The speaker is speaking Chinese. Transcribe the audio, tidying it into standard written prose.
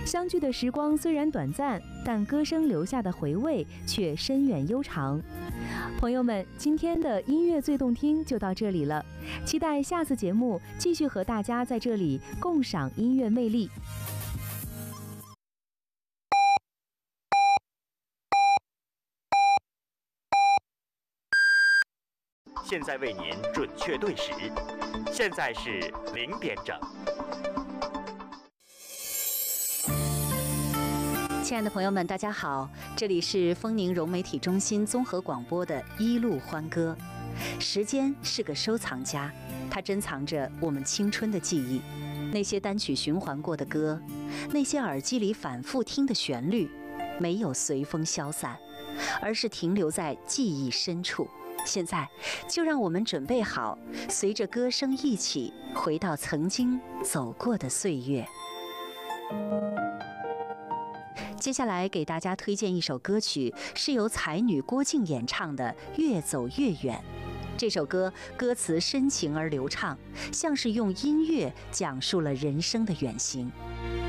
相聚的时光虽然短暂，但歌声留下的回味却深远悠长。朋友们，今天的音乐最动听就到这里了，期待下次节目继续和大家在这里共赏音乐魅力。 现在为您准确对时，现在是0点整。 亲爱的朋友们，大家好，这里是丰宁融媒体中心综合广播的一路欢歌。时间是个收藏家，它珍藏着我们青春的记忆，那些单曲循环过的歌，那些耳机里反复听的旋律，没有随风消散，而是停留在记忆深处。现在就让我们准备好，随着歌声一起回到曾经走过的岁月。接下来给大家推荐一首歌曲，是由才女郭靖演唱的《越走越远》。这首歌歌词深情而流畅，像是用音乐讲述了人生的远行。